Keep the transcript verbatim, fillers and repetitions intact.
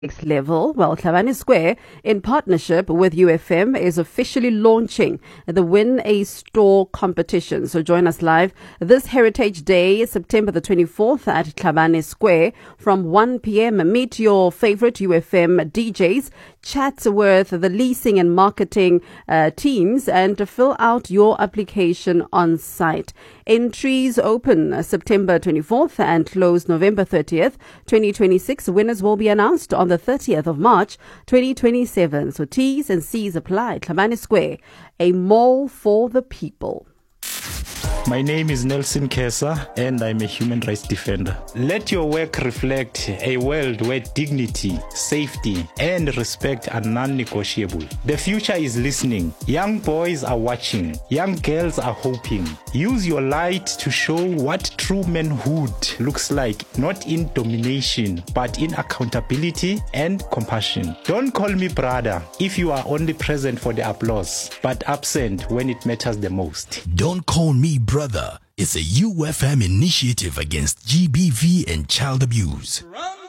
Next level. Well, Tlhabane Square, in partnership with U F M, is officially launching the Win a Store competition. So join us live this Heritage Day, September the twenty-fourth at Tlhabane Square from one p.m. Meet your favorite U F M D Js, chat with the leasing and marketing uh, teams, and fill out your application on site. Entries open September twenty-fourth and close November thirtieth, twenty twenty-six. Winners will be announced on the thirtieth of March, twenty twenty-seven. So T's and C's apply. Tlhabane Square, a mall for the people. My name is Nelson Kesa and I'm a human rights defender. Let your work reflect a world where dignity, safety and respect are non-negotiable. The future is listening. Young boys are watching. Young girls are hoping. Use your light to show what true manhood looks like, not in domination, but in accountability and compassion. Don't call me brother if you are only present for the applause, but absent when it matters the most. Don't call me brother. It's a U F M initiative against G B V and child abuse.